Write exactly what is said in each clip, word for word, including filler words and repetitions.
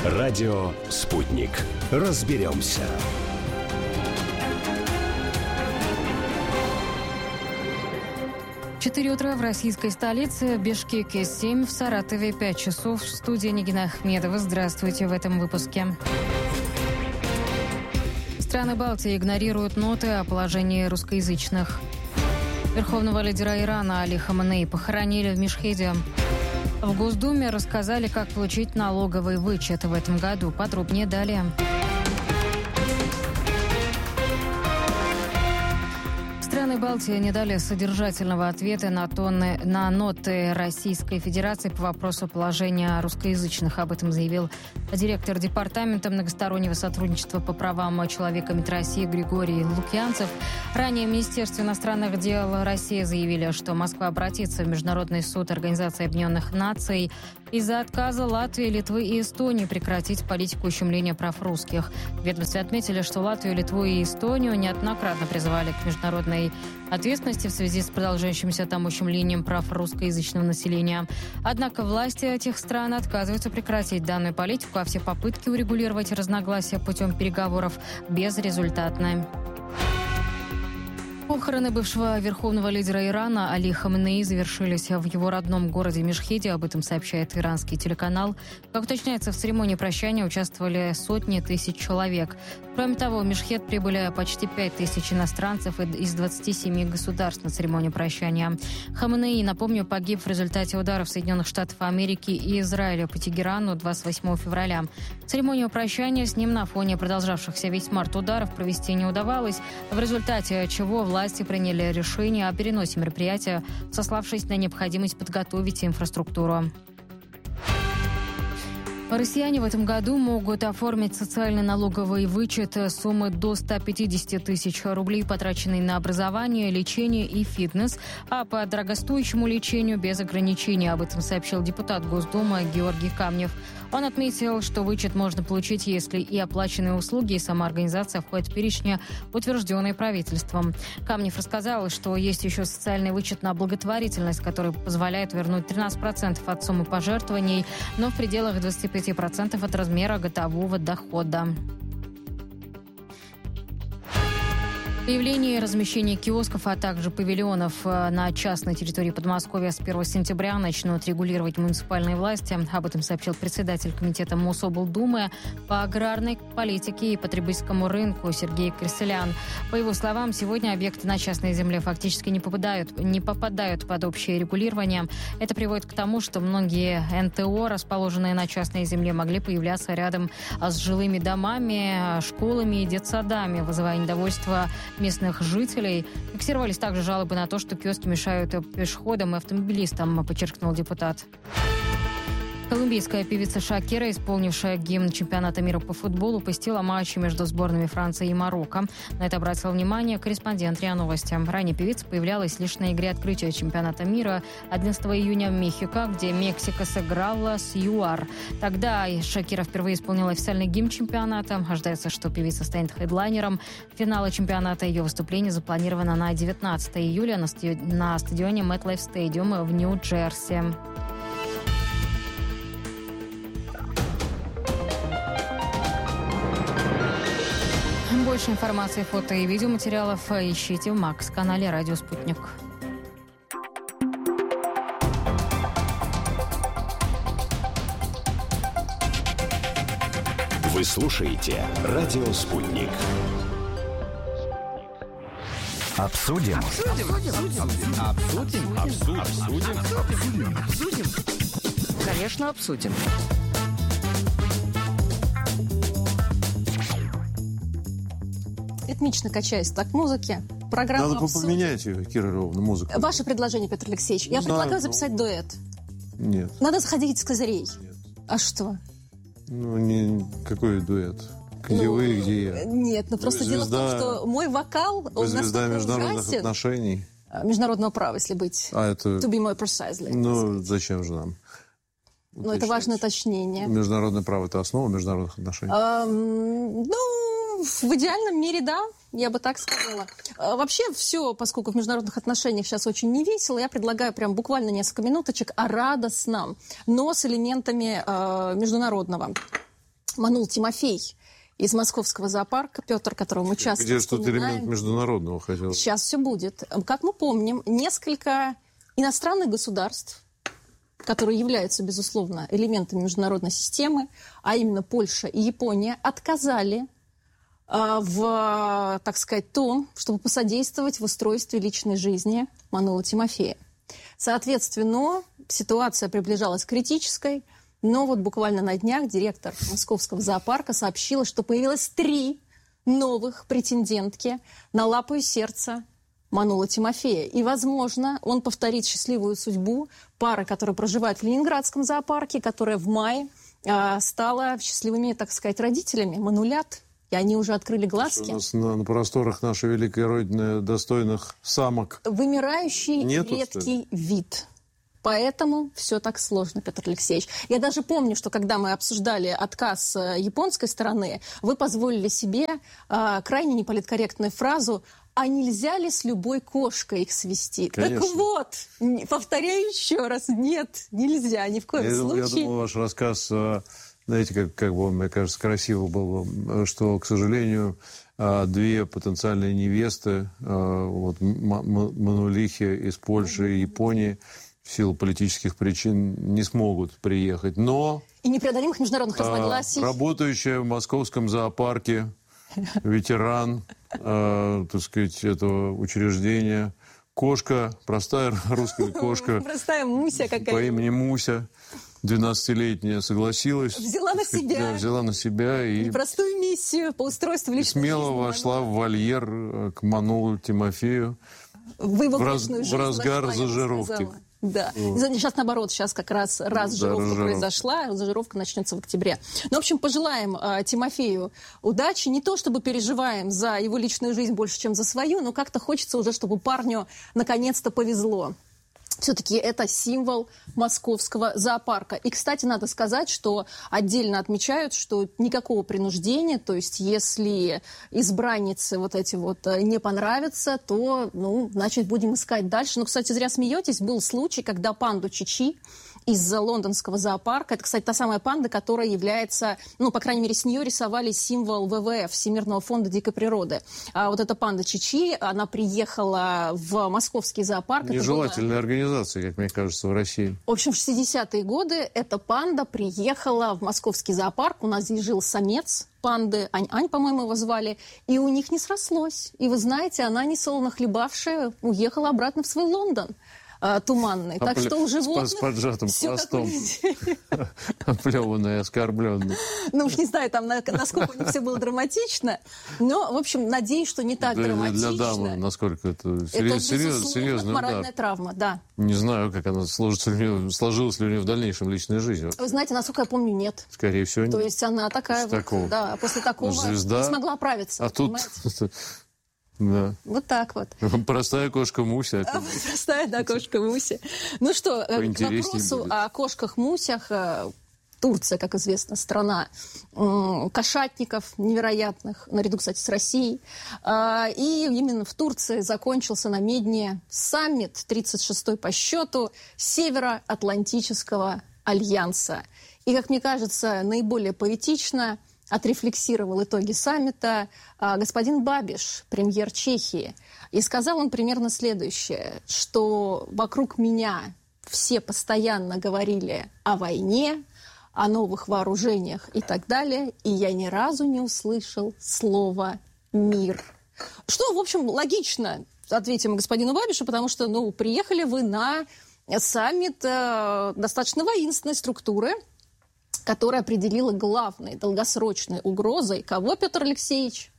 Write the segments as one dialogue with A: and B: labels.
A: Радио «Спутник». Разберемся.
B: четыре утра в российской столице, Бишкеке семь, в Саратове пять часов. В студии Нигина Ахмедова. Здравствуйте в этом выпуске. Страны Балтии игнорируют ноты о положении русскоязычных. Верховного лидера Ирана Али Хаменеи похоронили в Мешхеде. В Госдуме рассказали, как получить налоговый вычет в этом году. Подробнее далее. Страны Балтии не дали содержательного ответа на, тонны, на ноты Российской Федерации по вопросу положения русскоязычных. Об этом заявил директор Департамента многостороннего сотрудничества по правам человека МИД России Григорий Лукьянцев. Ранее в Министерстве иностранных дел России заявили, что Москва обратится в Международный суд Организации Объединенных Наций из-за отказа Латвии, Литвы и Эстонии прекратить политику ущемления прав русских. В ведомстве отметили, что Латвию, Литву и Эстонию неоднократно призывали к международной ответственности в связи с продолжающимся там ущемлением прав русскоязычного населения. Однако власти этих стран отказываются прекратить данную политику, а все попытки урегулировать разногласия путем переговоров безрезультатны. Похороны бывшего верховного лидера Ирана Али Хаменеи завершились в его родном городе Мешхеде. Об этом сообщает иранский телеканал. Как уточняется, в церемонии прощания участвовали сотни тысяч человек. Кроме того, в Мешхед прибыли почти пять тысяч иностранцев из двадцати семи государств на церемонию прощания. Хаменеи, напомню, погиб в результате ударов Соединенных Штатов Америки и Израиля по Тегерану двадцать восьмого февраля. Церемонию прощания с ним на фоне продолжавшихся весь март ударов провести не удавалось, в результате чего власти Власти приняли решение о переносе мероприятия, сославшись на необходимость подготовить инфраструктуру. Россияне в этом году могут оформить социальный налоговый вычет суммы до ста пятидесяти тысяч рублей, потраченные на образование, лечение и фитнес, а по дорогостоящему лечению без ограничений. Об этом сообщил депутат Госдумы Георгий Камнев. Он отметил, что вычет можно получить, если и оплаченные услуги, и сама организация входит в перечни, утвержденные правительством. Камнев рассказал, что есть еще социальный вычет на благотворительность, который позволяет вернуть тринадцать процентов от суммы пожертвований, но в пределах двадцати пяти процентов от размера годового дохода. Появление и размещение киосков, а также павильонов на частной территории Подмосковья с первого сентября начнут регулировать муниципальные власти. Об этом сообщил председатель комитета Мособлдумы по аграрной политике и потребительскому рынку Сергей Креселян. По его словам, сегодня объекты на частной земле фактически не попадают, не попадают под общее регулирование. Это приводит к тому, что многие эн тэ о, расположенные на частной земле, могли появляться рядом с жилыми домами, школами и детсадами, вызывая недовольство местных жителей. Фиксировались также жалобы на то, что киоски мешают пешеходам и автомобилистам, подчеркнул депутат. Колумбийская певица Шакира, исполнившая гимн чемпионата мира по футболу, посетила матчи между сборными Франции и Марокко. На это обратил внимание корреспондент РИА Новости. Ранее певица появлялась лишь на игре открытия чемпионата мира одиннадцатого июня в Мехико, где Мексика сыграла с ЮАР. Тогда Шакира впервые исполнила официальный гимн чемпионата. Ожидается, что певица станет хедлайнером финала чемпионата. Ее выступление запланировано на девятнадцатого июля на стадионе MetLife Stadium в Нью-Джерси. Больше информации, фото и видеоматериалов ищите в Макс-канале «Радио Спутник».
A: Вы слушаете «Радио Спутник».
C: Обсудим.
D: Обсудим. Обсудим. Обсудим. Обсудим. Обсудим. Обсудим. Конечно, обсудим.
E: Ритмично качаясь так музыки. Программу
F: Надо
E: обсудим.
F: поменять ее, Кира Ровна, музыку.
E: Ваше предложение, Петр Алексеевич. Я
F: Да,
E: предлагаю
F: ну...
E: записать дуэт.
F: Нет.
E: Надо заходить с козырей.
F: Нет.
E: А что?
F: Ну, не... какой дуэт? Где ну, вы, где я?
E: Нет, ну просто
F: Вы
E: дело
F: звезда...
E: в том, что мой вокал...
F: Вы звезда международных ужасен. Отношений.
E: Международного права, если быть.
F: А это...
E: To be more precisely.
F: Ну, зачем же нам?
E: Ну, это важное уточнение.
F: Международное право – это основа международных отношений?
E: Эм, ну, в идеальном мире, да. Я бы так сказала. А вообще все, поскольку в международных отношениях сейчас очень не весело, я предлагаю прям буквально несколько минуточек о радостном, но с элементами э, международного. Манул Тимофей из московского зоопарка, Петр, которого мы часто
F: Где
E: вспоминаем.
F: что-то элемент международного хотел.
E: Сейчас все будет. Как мы помним, несколько иностранных государств, которые являются, безусловно, элементами международной системы, а именно Польша и Япония, отказали э, в, так сказать, том, чтобы посодействовать в устройстве личной жизни Манула Тимофея. Соответственно, ситуация приближалась к критической, но вот буквально на днях директор московского зоопарка сообщила, что появилось три новых претендентки на лапу и сердце Манула Тимофея. И, возможно, он повторит счастливую судьбу пары, которая проживает в Ленинградском зоопарке, которая в мае э, стала счастливыми, так сказать, родителями манулят. И они уже открыли глазки.
F: У нас на, на просторах нашей великой Родины достойных самок
E: Вымирающий
F: нету,
E: редкий вид. Поэтому все так сложно, Петр Алексеевич. Я даже помню, что когда мы обсуждали отказ японской стороны, вы позволили себе э, крайне неполиткорректную фразу: а нельзя ли с любой кошкой их свести?
F: Конечно.
E: Так вот, повторяю еще раз, нет, нельзя, ни в коем
F: я,
E: случае.
F: Я думал, ваш рассказ, знаете, как, как бы он, мне кажется, красиво был, что, к сожалению, две потенциальные невесты, вот, манулихи из Польши и Японии, в силу политических причин не смогут приехать. Но
E: и непреодолимых международных разногласий.
F: Работающая в московском зоопарке ветеран, э, так сказать, этого учреждения, кошка, простая русская кошка,
E: простая Муся какая-то,
F: по имени Муся, двенадцатилетняя, согласилась.
E: Взяла на
F: сказать,
E: себя.
F: Да, взяла на себя и
E: непростую миссию по устройству личной
F: смело
E: жизни
F: вошла в вольер к Манулу Тимофею
E: в, его
F: в, раз,
E: жизнь,
F: в разгар
E: вошла,
F: зажировки.
E: Да. Вот. Сейчас наоборот, сейчас как раз разжировка да, произошла, зажировка начнется в октябре. Ну, в общем, пожелаем э, Тимофею удачи. Не то, чтобы переживаем за его личную жизнь больше, чем за свою, но как-то хочется уже, чтобы парню наконец-то повезло. Все-таки это символ московского зоопарка. И, кстати, надо сказать, что отдельно отмечают, что никакого принуждения, то есть если избранницы вот эти вот не понравятся, то, ну, значит, будем искать дальше. Но, кстати, зря смеетесь, был случай, когда панду Чичи из лондонского зоопарка, это, кстати, та самая панда, которая является, ну, по крайней мере, с нее рисовали символ вэ вэ эф, Всемирного фонда дикой природы. А вот эта панда Чичи, она приехала в московский зоопарк.
F: Нежелательная было... организация, как мне кажется, в России.
E: В общем, в шестидесятые годы эта панда приехала в московский зоопарк. У нас здесь жил самец панды, Ань-Ань, по-моему, его звали, и у них не срослось. И вы знаете, она, несолоно хлебавшая, уехала обратно в свой Лондон туманный. А так пля... что у животных...
F: С поджатым хвостом. Оплеванный, оскорбленный.
E: Ну уж не знаю, там, насколько у них все было драматично, но, в общем, надеюсь, что не так
F: да,
E: драматично.
F: Для дамы, насколько это... Серьез,
E: это,
F: серьез, серьезно,
E: моральная
F: да.
E: травма, да.
F: Не знаю, как она сложится, сложилась ли у нее в дальнейшем личной жизни.
E: Вы знаете, насколько я помню, нет.
F: Скорее всего, нет.
E: То есть она такая вот,
F: такого.
E: Да, после такого
F: Звезда,
E: не смогла оправиться.
F: А тут... Да.
E: Вот так вот.
F: Простая кошка Муся.
E: А, простая, да, кошка Муся. Ну что, к вопросу
F: будет.
E: О кошках-мусях. Турция, как известно, страна кошатников невероятных, наряду, кстати, с Россией. И именно в Турции закончился на Медне саммит, тридцать шестой по счету, Североатлантического альянса. И, как мне кажется, наиболее поэтично отрефлексировал итоги саммита господин Бабиш, премьер Чехии. И сказал он примерно следующее, что вокруг меня все постоянно говорили о войне, о новых вооружениях и так далее, и я ни разу не услышал слова «мир». Что, в общем, логично, ответим господину Бабишу, потому что, ну, приехали вы на саммит э, достаточно воинственной структуры, которая определила главной долгосрочной угрозой кого, Петр Алексеевич?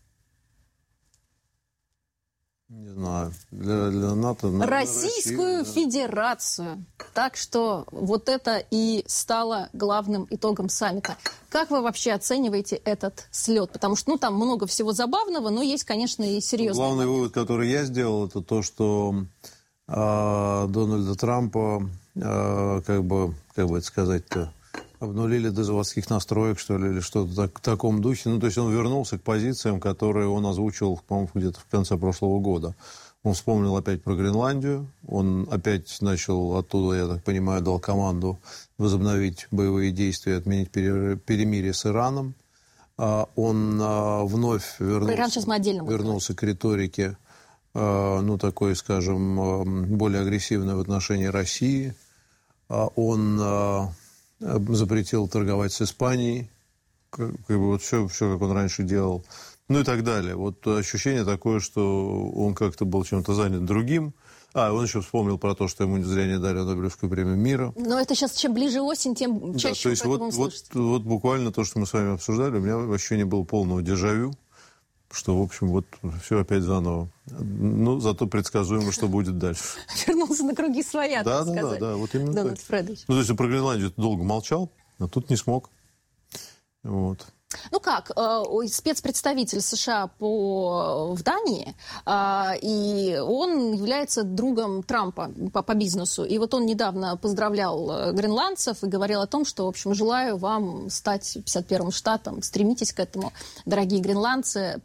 F: Не знаю. Для, для НАТО...
E: Российскую Россию, Федерацию. Да. Так что вот это и стало главным итогом саммита. Как вы вообще оцениваете этот слет? Потому что, ну, там много всего забавного, но есть, конечно, и серьезные.
F: Главный вывод, который я сделал, это то, что э, Дональда Трампа, э, как бы, как бы это сказать-то, обнулили до заводских настроек, что ли, или что-то так, в таком духе. Ну, то есть он вернулся к позициям, которые он озвучил, по-моему, где-то в конце прошлого года. Он вспомнил опять про Гренландию. Он опять начал оттуда, я так понимаю, дал команду возобновить боевые действия, отменить перемирие с Ираном. Он вновь вернулся, вернулся к риторике, ну, такой, скажем, более агрессивной в отношении России. Он запретил торговать с Испанией, как, как бы вот все, все, как он раньше делал, ну и так далее. Вот ощущение такое, что он как-то был чем-то занят другим. А, он еще вспомнил про то, что ему зря не дали Нобелевскую премию мира.
E: Но это сейчас, чем ближе осень, тем чаще.
F: Да, то есть вот, вот, вот буквально то, что мы с вами обсуждали, у меня ощущение было полного дежавю, что, в общем, вот все опять заново. Ну, зато предсказуемо, что будет дальше.
E: Вернулся на круги своя,
F: да,
E: так
F: да,
E: сказать.
F: Да, да, вот именно
E: Дональд
F: так.
E: Фредович.
F: Ну, то есть про Гренландию долго молчал, а тут не смог. Вот.
E: Ну как, спецпредставитель США по, в Дании, и он является другом Трампа по, по бизнесу. И вот он недавно поздравлял гренландцев и говорил о том, что, в общем, желаю вам стать пятьдесят первым штатом. Стремитесь к этому, дорогие гренландцы.